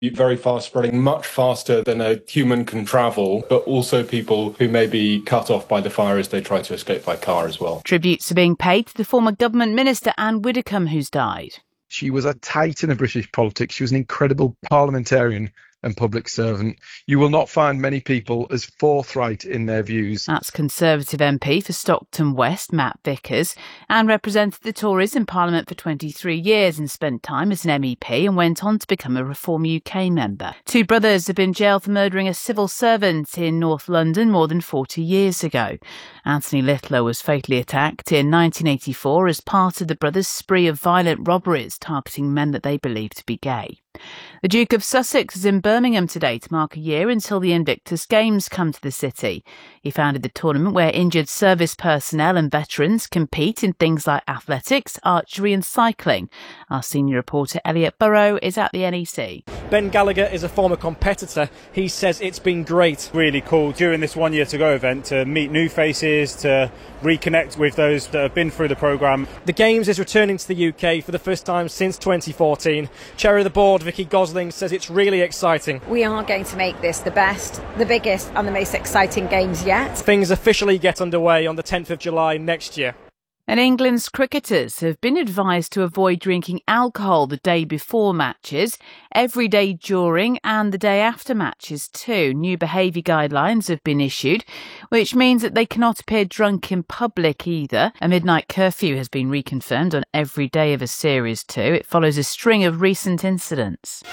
very fast spreading, much faster than a human can travel, but also people who may be cut off by the fire as they try to escape by car as well. Tributes are being paid to the former government minister Anne Widdecombe, who's died. She was a titan of British politics. She was an incredible parliamentarian and public servant. You will not find many people as forthright in their views. That's Conservative MP for Stockton West, Matt Vickers. Anne represented the Tories in Parliament for 23 years and spent time as an MEP and went on to become a Reform UK member. Two brothers have been jailed for murdering a civil servant in North London more than 40 years ago. Anthony Littler was fatally attacked in 1984 as part of the brothers' spree of violent robberies targeting men that they believed to be gay. The Duke of Sussex is in Birmingham today to mark a year until the Invictus Games come to the city. He founded the tournament where injured service personnel and veterans compete in things like athletics, archery and cycling. Our senior reporter Elliot Burrow is at the NEC. Ben Gallagher is a former competitor. He says it's been great. Really cool during this 1 year to go event to meet new faces, to reconnect with those that have been through the programme. The Games is returning to the UK for the first time since 2014. Chair of the board, Vicky Gosling, says it's really exciting. We are going to make this the best, the biggest and the most exciting Games yet. Things officially get underway on the 10th of July next year. And England's cricketers have been advised to avoid drinking alcohol the day before matches, every day during and the day after matches too. New behaviour guidelines have been issued, which means that they cannot appear drunk in public either. A midnight curfew has been reconfirmed on every day of a series too. It follows a string of recent incidents.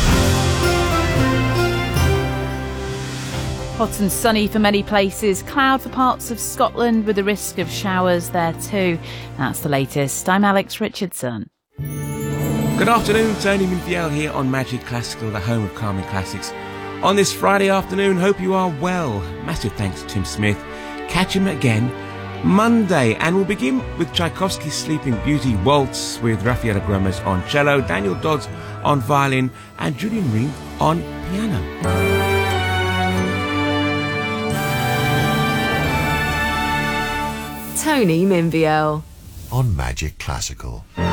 Hot and sunny for many places, cloud for parts of Scotland with a risk of showers there too. That's the latest. I'm Alex Richardson. Good afternoon, Tony Minfield here on Magic Classical, the home of calming classics. On this Friday afternoon, hope you are well. Massive thanks to Tim Smith. Catch him again Monday, and we'll begin with Tchaikovsky's Sleeping Beauty Waltz with Rafaela Gromes on cello, Daniel Dodds on violin and Julian Ring on piano. Tony Minviel on Magic Classical.